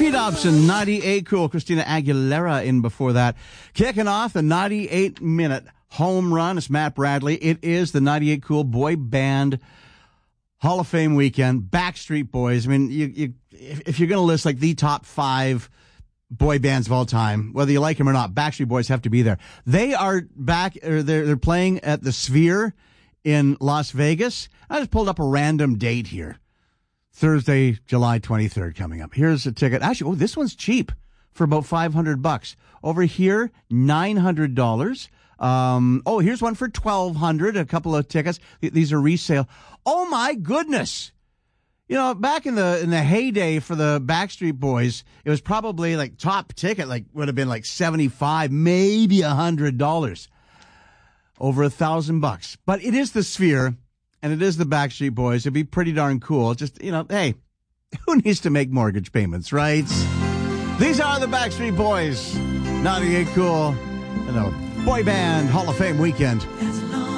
Pete Dobson, 98 Cool. Christina Aguilera in before that. Kicking off the 98-minute home run. It's Matt Bradley. It is the 98 Cool Boy Band Hall of Fame weekend. Backstreet Boys. I mean, if you're going to list like the top 5 boy bands of all time, whether you like them or not, Backstreet Boys have to be there. They are back, or they're playing at the Sphere in Las Vegas. I just pulled up a random date here. Thursday, July 23rd coming up. Here's a ticket. Actually, this one's cheap for about $500. Over here, $900. Here's one for $1,200. A couple of tickets. These are resale. Oh my goodness. You know, back in the heyday for the Backstreet Boys, it was probably like top ticket, like would have been like $75, maybe $100. Over $1,000. But it is the Sphere, and it is the Backstreet Boys. It'd be pretty darn cool. Just, you know, hey, who needs to make mortgage payments, right? These are the Backstreet Boys. 98 Cool. And the Boy Band Hall of Fame weekend.